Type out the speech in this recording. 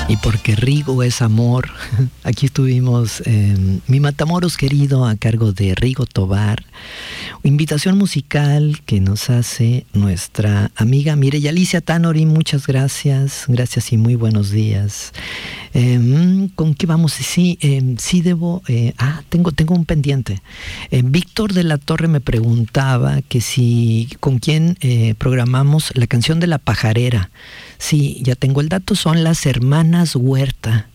Y porque Rigo es amor, aquí estuvimos Mi Matamoros Querido a cargo de Rigo Tobar. Invitación musical que nos hace nuestra amiga Mireya Alicia Tanori. Muchas gracias, gracias y muy buenos días. ¿Con qué vamos? Sí, debo... tengo un pendiente. Víctor de la Torre me preguntaba que si con quién programamos la canción de La Pajarera. Sí, ya tengo el dato, son las hermanas Huerta.